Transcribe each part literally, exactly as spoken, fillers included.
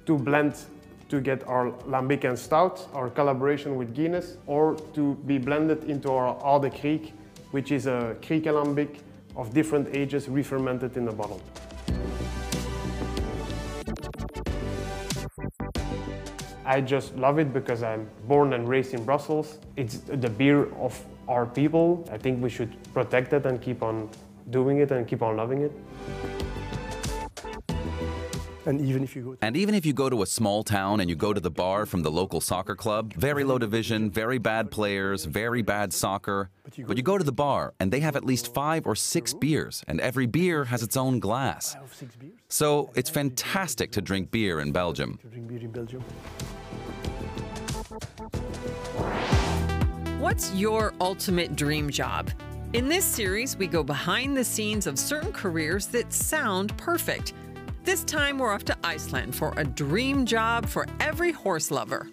to blend to get our Lambic and Stout, our collaboration with Guinness, or to be blended into our Oude Kriek, which is a Kriek Lambic of different ages re-fermented in a bottle. I just love it because I'm born and raised in Brussels. It's the beer of our people. I think we should protect it and keep on doing it and keep on loving it. And even if you go to And even if you go to a small town and you go to the bar from the local soccer club, very low division, very bad players, very bad soccer, but you go to the bar and they have at least five or six beers, and every beer has its own glass. So it's fantastic to drink beer in Belgium. to drink beer in Belgium. What's your ultimate dream job? In this series, we go behind the scenes of certain careers that sound perfect. This time, we're off to Iceland for a dream job for every horse lover.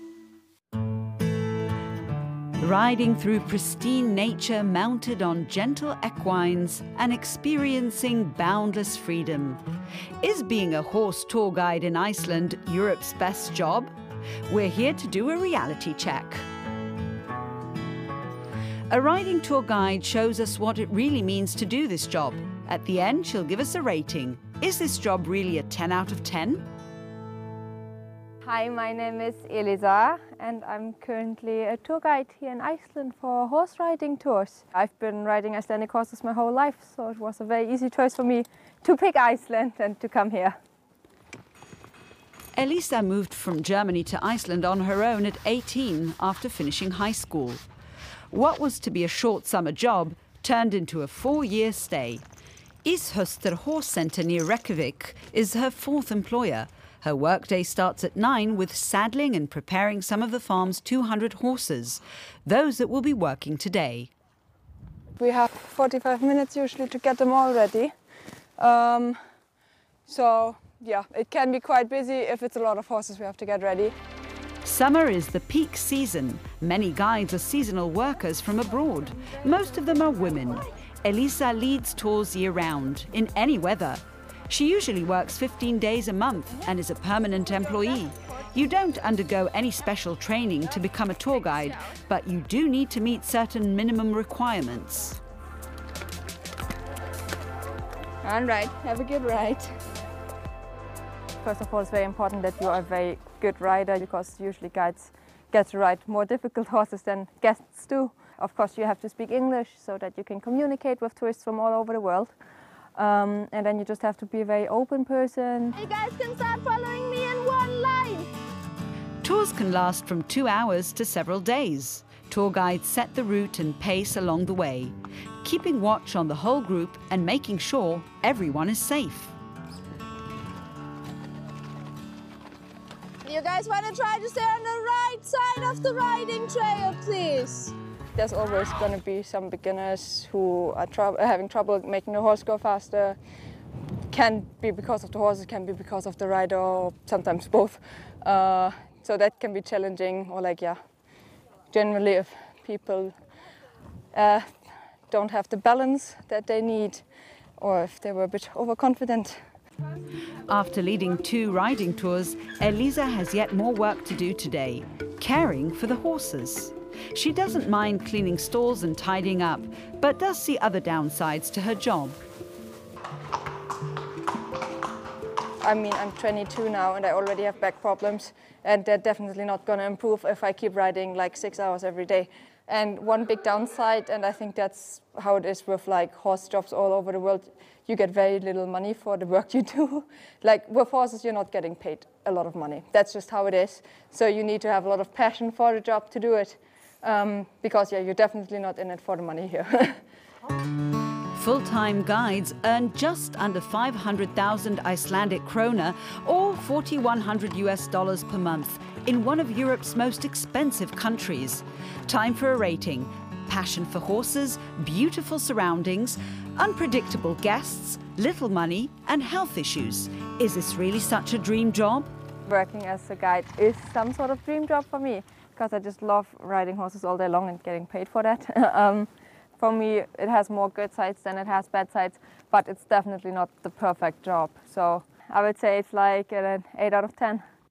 Riding through pristine nature mounted on gentle equines and experiencing boundless freedom. Is being a horse tour guide in Iceland Europe's best job? We're here to do a reality check. A riding tour guide shows us what it really means to do this job. At the end, she'll give us a rating. Is this job really a ten out of ten? Hi, my name is Elisa and I'm currently a tour guide here in Iceland for horse riding tours. I've been riding Icelandic horses my whole life, so it was a very easy choice for me to pick Iceland and to come here. Elisa moved from Germany to Iceland on her own at eighteen after finishing high school. What was to be a short summer job turned into a four-year stay. Ishöster Horse Centre near Reykjavik is her fourth employer. Her workday starts at nine with saddling and preparing some of the farm's two hundred horses, those that will be working today. We have forty-five minutes usually to get them all ready. Um, so yeah, it can be quite busy if it's a lot of horses we have to get ready. Summer is the peak season. Many guides are seasonal workers from abroad. Most of them are women. Elisa leads tours year-round, in any weather. She usually works fifteen days a month and is a permanent employee. You don't undergo any special training to become a tour guide, but you do need to meet certain minimum requirements. All right, have a good ride. First of all, it's very important that you are a very good rider, because usually guides get to ride more difficult horses than guests do. Of course, you have to speak English so that you can communicate with tourists from all over the world. Um, and then you just have to be a very open person. You guys can start following me in one line. Tours can last from two hours to several days. Tour guides set the route and pace along the way, keeping watch on the whole group and making sure everyone is safe. You guys want to try to stay on the right side of the riding trail, please? There's always going to be some beginners who are trou having trouble making the horse go faster. Can be because of the horses, can be because of the rider, or sometimes both. Uh, so that can be challenging, or like, yeah, generally if people uh, don't have the balance that they need, or if they were a bit overconfident. After leading two riding tours, Elisa has yet more work to do today, caring for the horses. She doesn't mind cleaning stalls and tidying up, but does see other downsides to her job. I mean, I'm twenty-two now and I already have back problems, and they're definitely not going to improve if I keep riding like six hours every day. And one big downside, and I think that's how it is with like horse jobs all over the world, you get very little money for the work you do. Like with horses, you're not getting paid a lot of money. That's just how it is. So you need to have a lot of passion for the job to do it. Um, because yeah, you're definitely not in it for the money here. Full-time guides earn just under five hundred thousand Icelandic krona, or forty-one hundred U S dollars per month, in one of Europe's most expensive countries. Time for a rating. Passion for horses, beautiful surroundings, unpredictable guests, little money, and health issues. Is this really such a dream job? Working as a guide is some sort of dream job for me, because I just love riding horses all day long and getting paid for that. um, for me, it has more good sides than it has bad sides, but it's definitely not the perfect job. So I would say it's like an eight out of ten.